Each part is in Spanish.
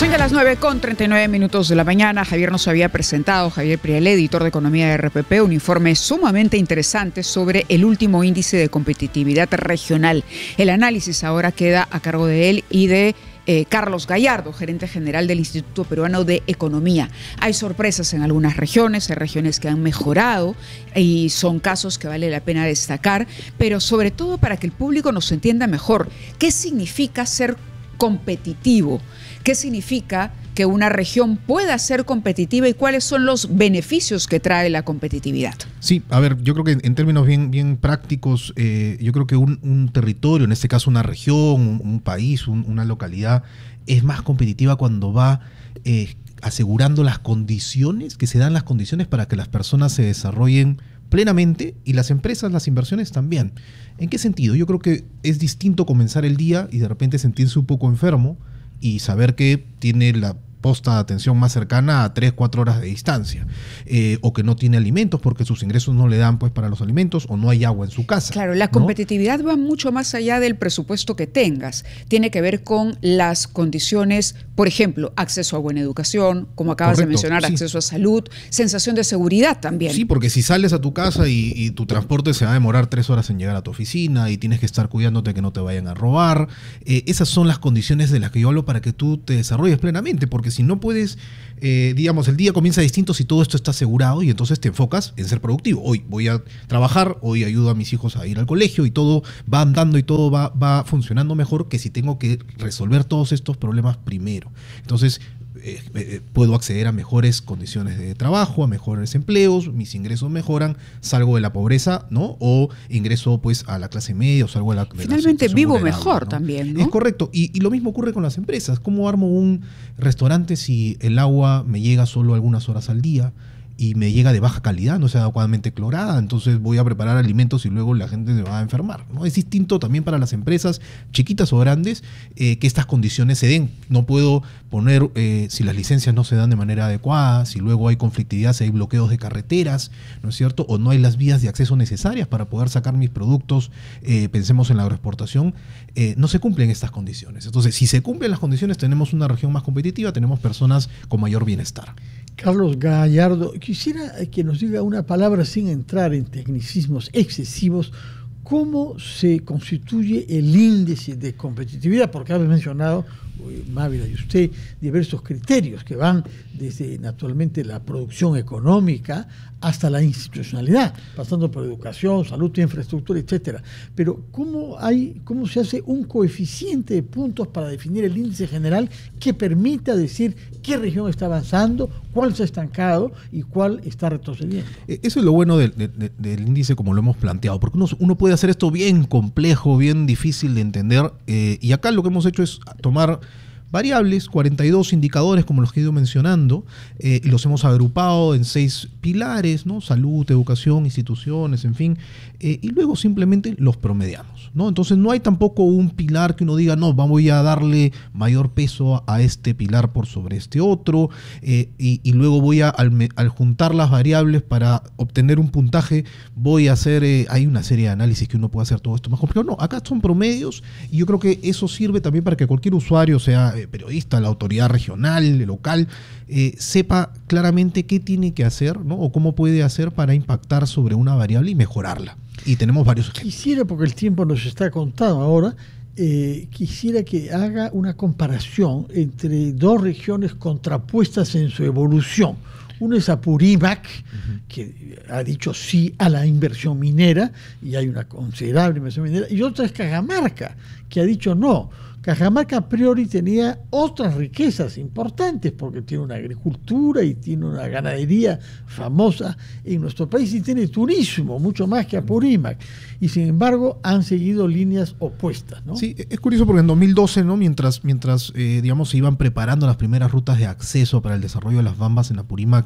Son ya las 9:39 de la mañana. Javier nos había presentado, Javier Prialé, editor de Economía de RPP, un informe sumamente interesante sobre el último índice de competitividad regional. El análisis ahora queda a cargo de él y de Carlos Gallardo, gerente general del Instituto Peruano de Economía. Hay sorpresas en algunas regiones, hay regiones que han mejorado y son casos que vale la pena destacar, pero sobre todo para que el público nos entienda mejor. ¿Qué significa ser competitivo? ¿Qué significa que una región pueda ser competitiva y cuáles son los beneficios que trae la competitividad? Sí, a ver, yo creo que en términos bien prácticos, yo creo que un territorio, en este caso una región, un país, una localidad, es más competitiva cuando va asegurando las condiciones, que se dan las condiciones para que las personas se desarrollen plenamente y las empresas, las inversiones también. ¿En qué sentido? Yo creo que es distinto comenzar el día y de repente sentirse un poco enfermo y saber que tiene la posta de atención más cercana a 3-4 horas de distancia, o que no tiene alimentos porque sus ingresos no le dan pues para los alimentos, o no hay agua en su casa. Claro, la competitividad va mucho más allá del presupuesto que tengas. Tiene que ver con las condiciones, por ejemplo, acceso a buena educación, como acabas de mencionar, sí. Acceso a salud, sensación de seguridad también. Sí, porque si sales a tu casa y tu transporte se va a demorar 3 horas en llegar a tu oficina y tienes que estar cuidándote que no te vayan a robar, esas son las condiciones de las que yo hablo para que tú te desarrolles plenamente, porque si no puedes, digamos, el día comienza distinto si todo esto está asegurado y entonces te enfocas en ser productivo. Hoy voy a trabajar, hoy ayudo a mis hijos a ir al colegio y todo va andando y todo va funcionando mejor que si tengo que resolver todos estos problemas primero. Entonces, puedo acceder a mejores condiciones de trabajo, a mejores empleos, mis ingresos mejoran, salgo de la pobreza, ¿no? O ingreso pues a la clase media o salgo de la finalmente vivo mejor, ¿no? También, ¿no? Es correcto. Y lo mismo ocurre con las empresas. ¿Cómo armo un restaurante si el agua me llega solo algunas horas al día y me llega de baja calidad, no sea adecuadamente clorada? Entonces voy a preparar alimentos y luego la gente se va a enfermar, ¿no? Es distinto también para las empresas, chiquitas o grandes, que estas condiciones se den. No puedo poner, si las licencias no se dan de manera adecuada, si luego hay conflictividad, si hay bloqueos de carreteras, ¿no es cierto? O no hay las vías de acceso necesarias para poder sacar mis productos, pensemos en la agroexportación, no se cumplen estas condiciones. Entonces, si se cumplen las condiciones, tenemos una región más competitiva, tenemos personas con mayor bienestar. Carlos Gallardo, quisiera que nos diga una palabra sin entrar en tecnicismos excesivos. ¿Cómo se constituye el índice de competitividad? Porque habéis mencionado, Mávila y usted, diversos criterios que van desde naturalmente la producción económica hasta la institucionalidad, pasando por educación, salud, infraestructura, etcétera. Pero ¿cómo se hace un coeficiente de puntos para definir el índice general que permita decir qué región está avanzando, cuál se ha estancado y cuál está retrocediendo? Eso es lo bueno del índice como lo hemos planteado, porque uno puede hacer esto bien complejo, bien difícil de entender, y acá lo que hemos hecho es tomar variables, 42 indicadores como los que he ido mencionando, y los hemos agrupado en 6 pilares, ¿no? Salud, educación, instituciones, en fin, y luego simplemente los promediamos, ¿no? Entonces no hay tampoco un pilar que uno diga, no, voy a darle mayor peso a este pilar por sobre este otro, y luego voy al juntar las variables para obtener un puntaje, voy a hacer, hay una serie de análisis que uno puede hacer todo esto más complicado. No, acá son promedios y yo creo que eso sirve también para que cualquier usuario, sea periodista, la autoridad regional, local, sepa claramente qué tiene que hacer, ¿no? O cómo puede hacer para impactar sobre una variable y mejorarla. Y tenemos varios ejemplos. Quisiera, porque el tiempo nos está contado ahora, quisiera que haga una comparación entre dos regiones contrapuestas en su evolución. Uno es Apurímac, que ha dicho sí a la inversión minera, y hay una considerable inversión minera, y otra es Cajamarca, que ha dicho no. Cajamarca a priori tenía otras riquezas importantes porque tiene una agricultura y tiene una ganadería famosa en nuestro país y tiene turismo, mucho más que Apurímac. Y sin embargo han seguido líneas opuestas, ¿no? Sí, es curioso porque en 2012, ¿no? mientras digamos, se iban preparando las primeras rutas de acceso para el desarrollo de las bambas en Apurímac,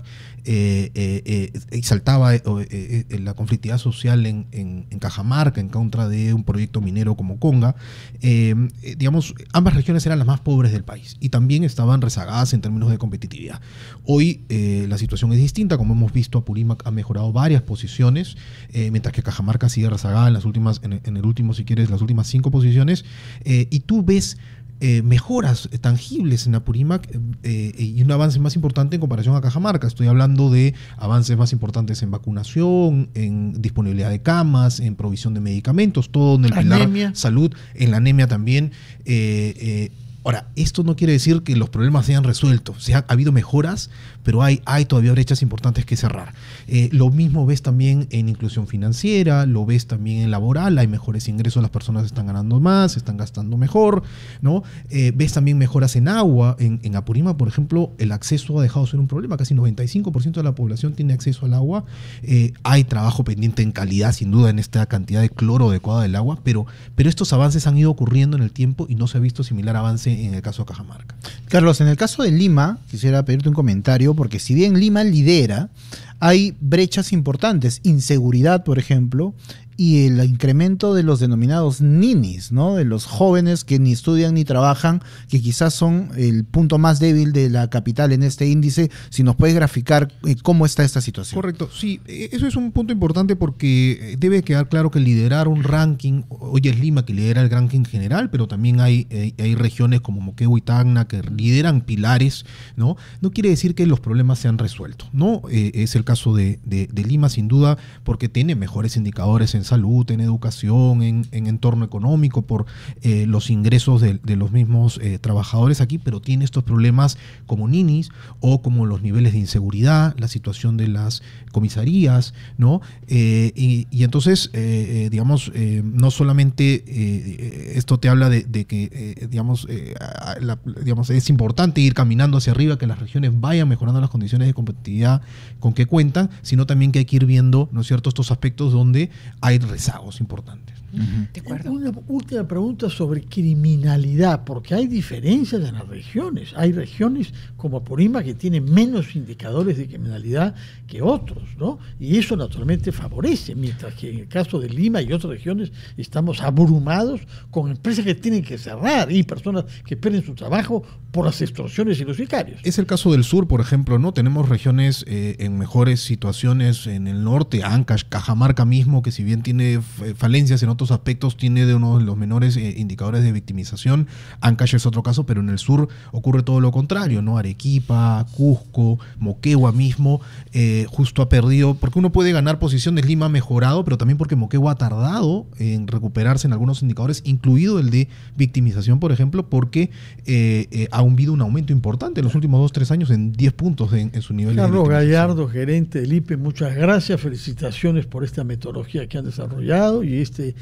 saltaba la conflictividad social en Cajamarca en contra de un proyecto minero como Conga, digamos, ambas regiones eran las más pobres del país y también estaban rezagadas en términos de competitividad. Hoy la situación es distinta, como hemos visto, Apurímac ha mejorado varias posiciones, mientras que Cajamarca sigue rezagada en las últimas 5 posiciones, y tú ves mejoras tangibles en Apurímac y un avance más importante en comparación a Cajamarca. Estoy hablando de avances más importantes en vacunación, en disponibilidad de camas, en provisión de medicamentos, todo en el pilar salud, en la anemia también. Ahora, esto no quiere decir que los problemas se hayan resuelto. Ha habido mejoras, pero hay todavía brechas importantes que cerrar. Lo mismo ves también en inclusión financiera, lo ves también en laboral, hay mejores ingresos, las personas están ganando más, están gastando mejor, ¿no? Ves también mejoras en agua. En Apurímac, por ejemplo, el acceso ha dejado de ser un problema. Casi 95% de la población tiene acceso al agua. Hay trabajo pendiente en calidad, sin duda, en esta cantidad de cloro adecuada del agua, pero estos avances han ido ocurriendo en el tiempo y no se ha visto similar avance en el caso de Cajamarca. Carlos, en el caso de Lima, quisiera pedirte un comentario, porque si bien Lima lidera, hay brechas importantes, inseguridad, por ejemplo, y el incremento de los denominados ninis, ¿no? De los jóvenes que ni estudian ni trabajan, que quizás son el punto más débil de la capital en este índice. Si nos puedes graficar cómo está esta situación. Correcto, sí, eso es un punto importante porque debe quedar claro que liderar un ranking, hoy es Lima que lidera el ranking general, pero también hay regiones como Moquegua y Tacna que lideran pilares, ¿no? No quiere decir que los problemas se han resuelto, ¿no? Es el caso de Lima, sin duda, porque tiene mejores indicadores en salud, en educación, en entorno económico, por los ingresos de los mismos trabajadores aquí, pero tiene estos problemas como ninis o como los niveles de inseguridad, la situación de las comisarías, ¿no? Y entonces, digamos, no solamente esto te habla de que, digamos, es importante ir caminando hacia arriba, que las regiones vayan mejorando las condiciones de competitividad con que cuentan, sino también que hay que ir viendo, ¿no es cierto?, estos aspectos donde hay rezagos importantes. De acuerdo. Una última pregunta sobre criminalidad, porque hay diferencias en las regiones. Hay regiones como Apurímac que tienen menos indicadores de criminalidad que otros, ¿no? Y eso naturalmente favorece, mientras que en el caso de Lima y otras regiones estamos abrumados con empresas que tienen que cerrar y personas que pierden su trabajo por las extorsiones y los sicarios. Es el caso del sur, por ejemplo, ¿no? Tenemos regiones en mejores situaciones en el norte, Ancash, Cajamarca mismo, que si bien tiene falencias en otros aspectos, tiene de uno de los menores indicadores de victimización. Ancash es otro caso, pero en el sur ocurre todo lo contrario, ¿no? Arequipa, Cusco, Moquegua mismo, justo ha perdido, porque uno puede ganar posiciones, Lima ha mejorado, pero también porque Moquegua ha tardado en recuperarse en algunos indicadores, incluido el de victimización, por ejemplo, porque ha habido un aumento importante en los últimos 2-3 años en 10 puntos en su nivel Carlos de victimización. Gallardo, gerente del IPE, muchas gracias, felicitaciones por esta metodología que han desarrollado y este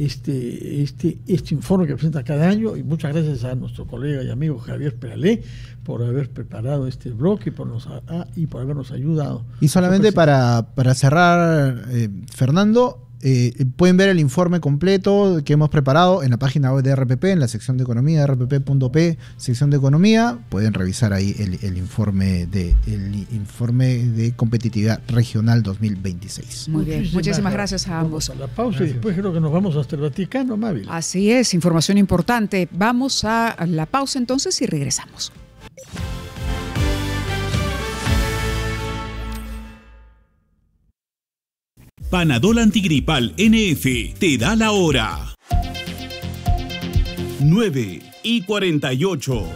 informe que presenta cada año, y muchas gracias a nuestro colega y amigo Javier Peralé por haber preparado este bloque y por habernos ayudado. Y solamente para cerrar, Fernando, pueden ver el informe completo que hemos preparado en la página web de RPP, en la sección de economía, rpp.p, sección de economía. Pueden revisar ahí el informe de competitividad regional 2026. Muy bien, muchísimas gracias a ambos. Vamos a la pausa y después creo que nos vamos hasta el Vaticano, Mávila. Así es, información importante. Vamos a la pausa entonces y regresamos. Panadol Antigripal NF te da la hora. 9:48.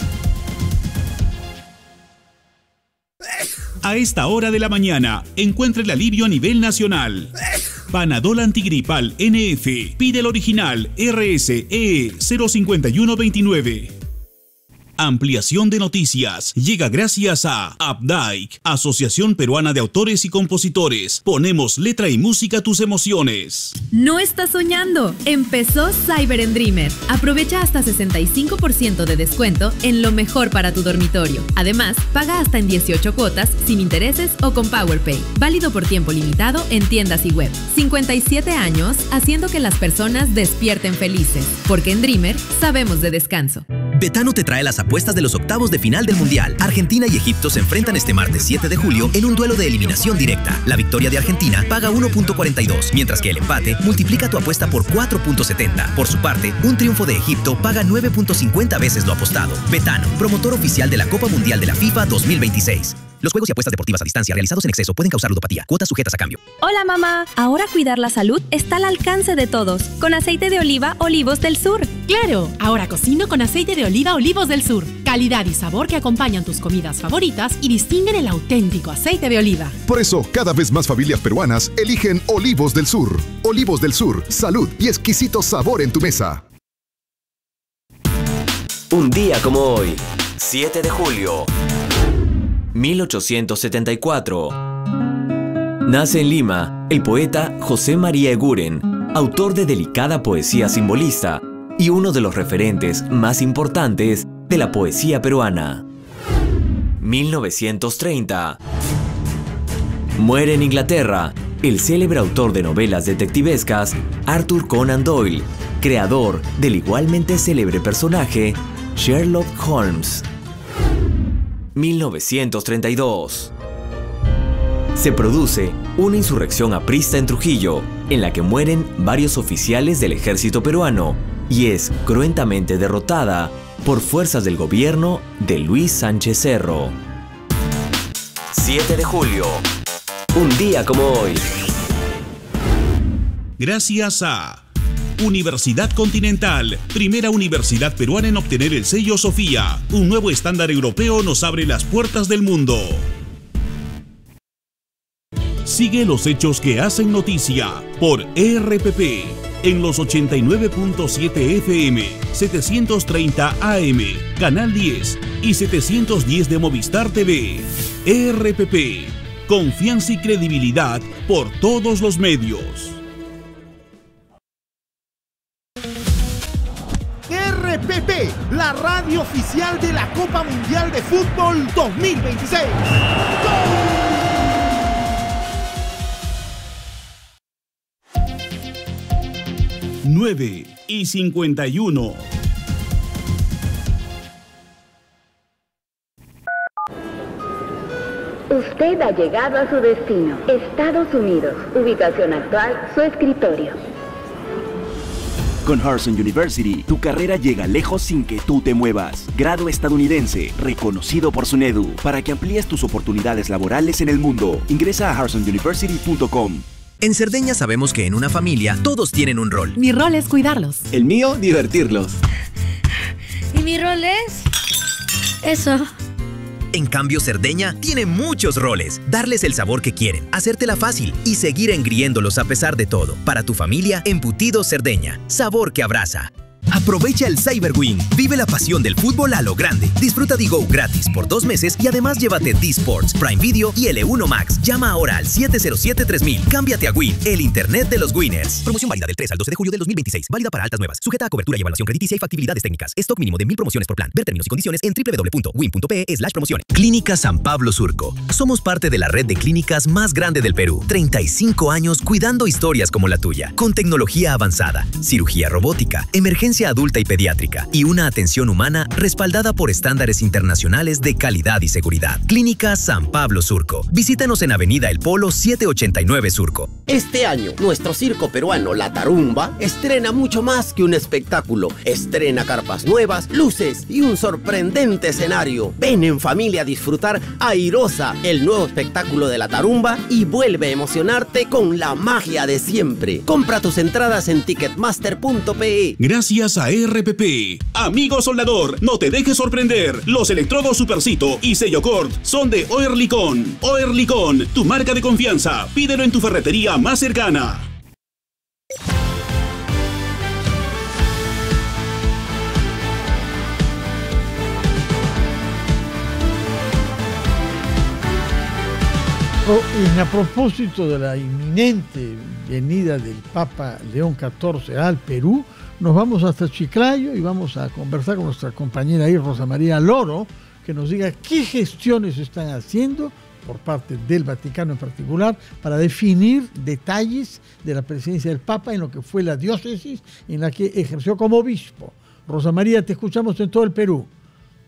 A esta hora de la mañana, encuentra el alivio a nivel nacional. Panadol Antigripal NF. Pide el original RSE 05129. Ampliación de noticias llega gracias a APDAIC, Asociación Peruana de Autores y Compositores. Ponemos letra y música a tus emociones. No estás soñando. Empezó Cyber & Dreamer. Aprovecha hasta 65% de descuento en lo mejor para tu dormitorio. Además, paga hasta en 18 cuotas, sin intereses o con PowerPay. Válido por tiempo limitado en tiendas y web. 57 años haciendo que las personas despierten felices. Porque en Dreamer sabemos de descanso. Betano te trae las apuestas de los octavos de final del Mundial. Argentina y Egipto se enfrentan este martes 7 de julio en un duelo de eliminación directa. La victoria de Argentina paga 1.42, mientras que el empate multiplica tu apuesta por 4.70. Por su parte, un triunfo de Egipto paga 9.50 veces lo apostado. Betano, promotor oficial de la Copa Mundial de la FIFA 2026. Los juegos y apuestas deportivas a distancia realizados en exceso pueden causar ludopatía. Cuotas sujetas a cambio. Hola mamá, ahora cuidar la salud está al alcance de todos. Con aceite de oliva Olivos del Sur. ¡Claro! Ahora cocino con aceite de oliva Olivos del Sur. Calidad y sabor que acompañan tus comidas favoritas y distinguen el auténtico aceite de oliva. Por eso, cada vez más familias peruanas eligen Olivos del Sur. Olivos del Sur, salud y exquisito sabor en tu mesa. Un día como hoy, 7 de julio, 1874. Nace en Lima el poeta José María Eguren, autor de delicada poesía simbolista y uno de los referentes más importantes de la poesía peruana. 1930. Muere en Inglaterra el célebre autor de novelas detectivescas Arthur Conan Doyle, creador del igualmente célebre personaje Sherlock Holmes. 1932. Se produce una insurrección aprista en Trujillo, en la que mueren varios oficiales del ejército peruano y es cruentamente derrotada por fuerzas del gobierno de Luis Sánchez Cerro. 7 de julio. Un día como hoy. Gracias a Universidad Continental, primera universidad peruana en obtener el sello Sofía. Un nuevo estándar europeo nos abre las puertas del mundo. Sigue los hechos que hacen noticia por RPP en los 89.7 FM, 730 AM, Canal 10 y 710 de Movistar TV. RPP, confianza y credibilidad por todos los medios. RPP, la radio oficial de la Copa Mundial de Fútbol 2026. ¡Gol! 9:51. Usted ha llegado a su destino, Estados Unidos. Ubicación actual, su escritorio. Con Harrison University, tu carrera llega lejos sin que tú te muevas. Grado estadounidense, reconocido por SUNEDU, para que amplíes tus oportunidades laborales en el mundo. Ingresa a harrisonuniversity.com. En Cerdeña sabemos que en una familia todos tienen un rol. Mi rol es cuidarlos. El mío, divertirlos. ¿Y mi rol es? Eso. En cambio, Cerdeña tiene muchos roles. Darles el sabor que quieren, hacértela fácil y seguir engriéndolos a pesar de todo. Para tu familia, Embutidos Cerdeña. Sabor que abraza. Aprovecha el Cyberwing. Vive la pasión del fútbol a lo grande. Disfruta Digo gratis por 2 meses y además llévate D-Sports, Prime Video y L1 Max. Llama ahora al 707-3000. Cámbiate a Win, el internet de los winners. Promoción válida del 3 al 12 de julio del 2026. Válida para altas nuevas. Sujeta a cobertura y evaluación crediticia y factibilidades técnicas. Stock mínimo de 1000 promociones por plan. Ver términos y condiciones en www.win.pe/promociones. Clínica San Pablo Surco. Somos parte de la red de clínicas más grande del Perú. 35 años cuidando historias como la tuya. Con tecnología avanzada, cirugía robótica, emergencia adulta y pediátrica y una atención humana respaldada por estándares internacionales de calidad y seguridad. Clínica San Pablo Surco. Visítanos en Avenida El Polo 789 Surco. Este año, nuestro circo peruano La Tarumba estrena mucho más que un espectáculo. Estrena carpas nuevas, luces y un sorprendente escenario. Ven en familia a disfrutar Airosa, el nuevo espectáculo de La Tarumba, y vuelve a emocionarte con la magia de siempre. Compra tus entradas en ticketmaster.pe. Gracias a RPP. Amigo soldador, no te dejes sorprender. Los electrodos Supercito y Sellocord son de Oerlikon. Oerlikon, tu marca de confianza. Pídelo en tu ferretería más cercana. A propósito de la inminente venida del Papa León XIV al Perú, nos vamos hasta Chiclayo y vamos a conversar con nuestra compañera ahí, Rosa María Loro, que nos diga qué gestiones están haciendo por parte del Vaticano en particular para definir detalles de la presencia del Papa en lo que fue la diócesis en la que ejerció como obispo. Rosa María, te escuchamos en todo el Perú.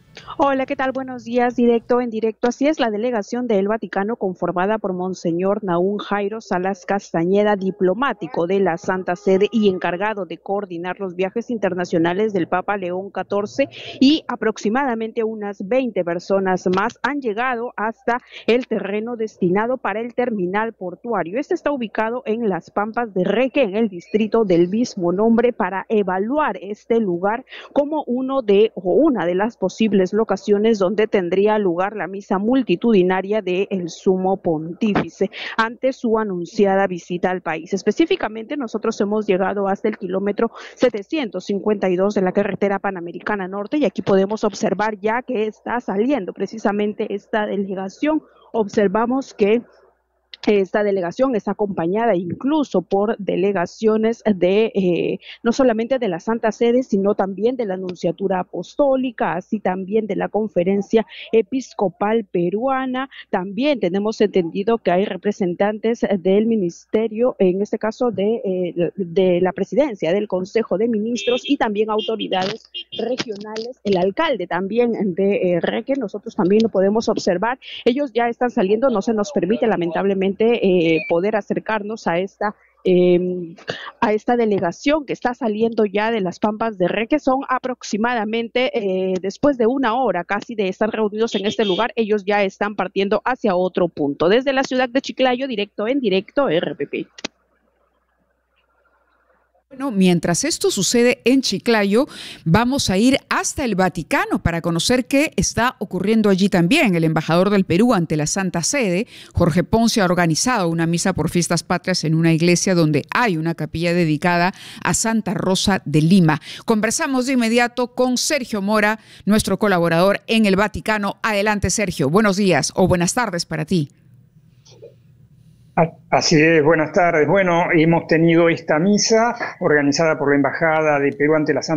Hola, ¿qué tal? Buenos días, en directo. Así es, la delegación del Vaticano conformada por Monseñor Nahum Jairo Salas Castañeda, diplomático de la Santa Sede y encargado de coordinar los viajes internacionales del Papa León XIV, y aproximadamente unas 20 personas más han llegado hasta el terreno destinado para el terminal portuario. Este está ubicado en las Pampas de Reque, en el distrito del mismo nombre, para evaluar este lugar como una de las posibles locaciones donde tendría lugar la misa multitudinaria del Sumo Pontífice ante su anunciada visita al país. Específicamente, nosotros hemos llegado hasta el kilómetro 752 de la carretera Panamericana Norte, y aquí podemos observar ya que está saliendo precisamente esta delegación. Observamos que esta delegación está acompañada incluso por delegaciones de no solamente de la Santa Sede, sino también de la Nunciatura Apostólica, así también de la Conferencia Episcopal Peruana. También tenemos entendido que hay representantes del ministerio, en este caso de la presidencia del Consejo de Ministros, y también autoridades regionales. El alcalde también de Reque, nosotros también lo podemos observar. Ellos ya están saliendo, no se nos permite lamentablemente poder acercarnos a esta delegación que está saliendo ya de las Pampas de Reque. Son aproximadamente después de una hora casi de estar reunidos en este lugar, ellos ya están partiendo hacia otro punto. Desde la ciudad de Chiclayo, en directo RPP. Bueno, mientras esto sucede en Chiclayo, vamos a ir hasta el Vaticano para conocer qué está ocurriendo allí también. El embajador del Perú ante la Santa Sede, Jorge Ponce, ha organizado una misa por fiestas patrias en una iglesia donde hay una capilla dedicada a Santa Rosa de Lima. Conversamos de inmediato con Sergio Mora, nuestro colaborador en el Vaticano. Adelante, Sergio. Buenos días o buenas tardes para ti. Así es, buenas tardes. Bueno, hemos tenido esta misa organizada por la Embajada de Perú ante la Santa